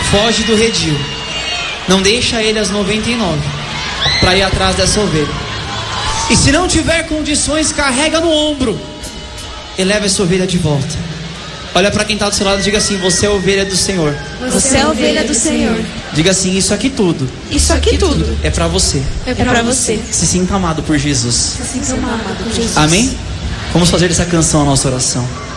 foge do redil. Não deixa ele às 99 para ir atrás dessa ovelha. E se não tiver condições, carrega no ombro e leva essa ovelha de volta. Olha para quem está do seu lado e diga assim: você é a ovelha do Senhor. Você é a ovelha do Senhor. Diga assim: isso aqui tudo. Isso aqui tudo é para você. É para você. Se sinta amado por Jesus. Se sinta amado por Jesus. Amém? Vamos fazer dessa canção a nossa oração.